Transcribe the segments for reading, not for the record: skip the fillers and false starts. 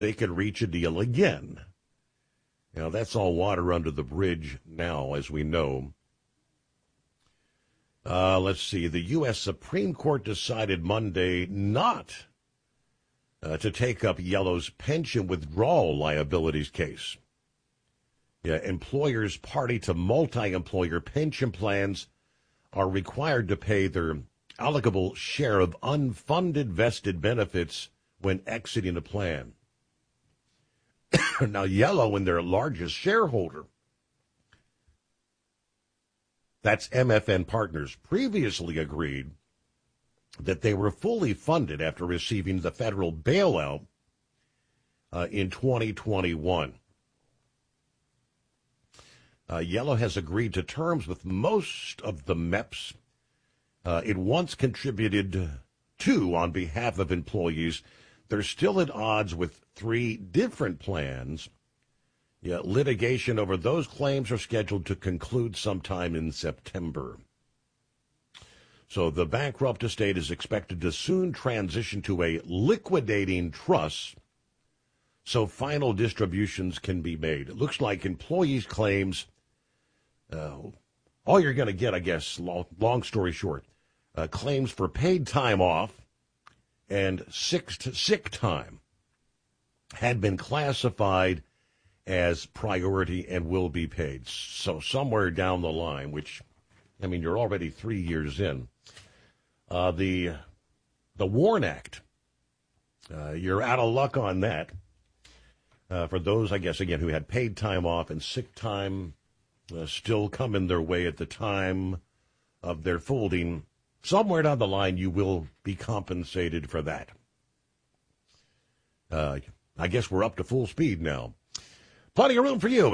they could reach a deal again. You know, that's all water under the bridge now, as we know. Let's see. The U.S. Supreme Court decided Monday not to take up Yellow's pension withdrawal liabilities case. Yeah, employers party to multi-employer pension plans are required to pay their allocable share of unfunded vested benefits when exiting a plan. Now, Yellow and their largest shareholder, that's MFN Partners, previously agreed that they were fully funded after receiving the federal bailout in 2021. Yellow has agreed to terms with most of the MEPs it once contributed to on behalf of employees. They're still at odds with 3 different plans. Yeah, litigation over those claims are scheduled to conclude sometime in September. So the bankrupt estate is expected to soon transition to a liquidating trust so final distributions can be made. It looks like employees' claims, all you're going to get, I guess, long story short, claims for paid time off and sick time had been classified as priority and will be paid. So somewhere down the line, which, I mean, you're already 3 years in, the WARN Act, you're out of luck on that. For those, I guess, again, who had paid time off and sick time still coming their way at the time of their folding, somewhere down the line, you will be compensated for that. I guess we're up to full speed now. Plenty of room for you at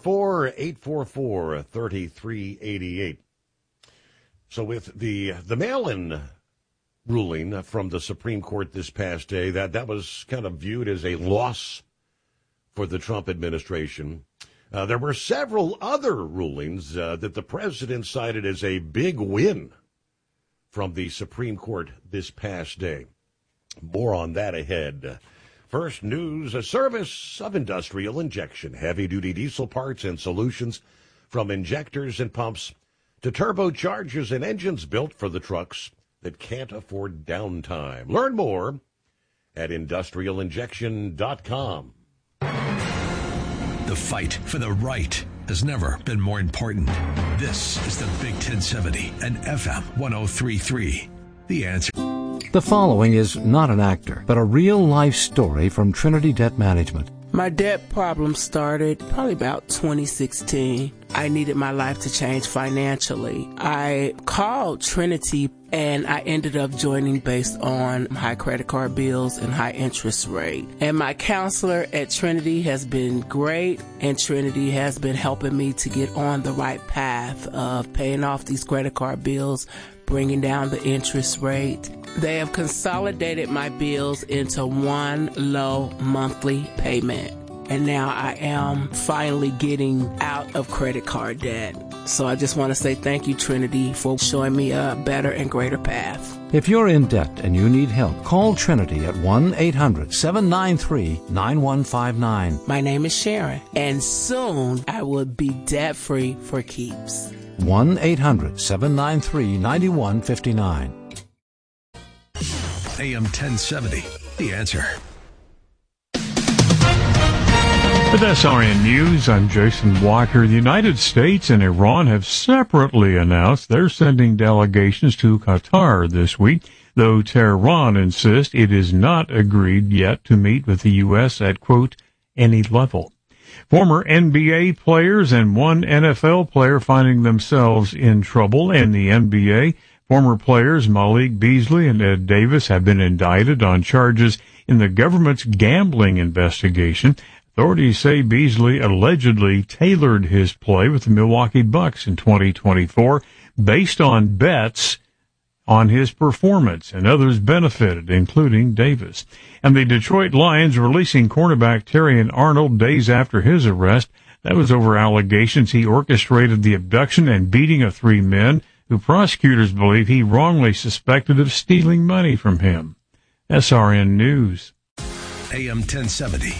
844-844-3388. So with the mail-in ruling from the Supreme Court this past day, that was kind of viewed as a loss for the Trump administration. There were several other rulings that the president cited as a big win from the Supreme Court this past day. More on that ahead. First news, a service of industrial injection, heavy-duty diesel parts and solutions from injectors and pumps to turbochargers and engines built for the trucks that can't afford downtime. Learn more at industrialinjection.com. The fight for the right has never been more important. This is the Big 1070 and FM 1033. The Answer. The following is not an actor, but a real-life story from Trinity Debt Management. My debt problem started probably about 2016. I needed my life to change financially. I called Trinity and I ended up joining based on high credit card bills and high interest rate. And my counselor at Trinity has been great, and Trinity has been helping me to get on the right path of paying off these credit card bills, bringing down the interest rate. They have consolidated my bills into one low monthly payment. And now I am finally getting out of credit card debt. So I just want to say thank you, Trinity, for showing me a better and greater path. If you're in debt and you need help, call Trinity at 1-800-793-9159. My name is Sharon, and soon I will be debt-free for keeps. 1-800-793-9159. AM 1070, The Answer. With SRN News, I'm Jason Walker. The United States and Iran have separately announced they're sending delegations to Qatar this week, though Tehran insists it is not agreed yet to meet with the U.S. at, quote, any level. Former NBA players and one NFL player finding themselves in trouble in the NBA. Former players Malik Beasley and Ed Davis have been indicted on charges in the government's gambling investigation. Authorities say Beasley allegedly tailored his play with the Milwaukee Bucks in 2024 based on bets on his performance, and others benefited, including Davis. And the Detroit Lions releasing cornerback Terrion Arnold days after his arrest. That was over allegations he orchestrated the abduction and beating of 3 men who prosecutors believe he wrongly suspected of stealing money from him. SRN News. AM 1070.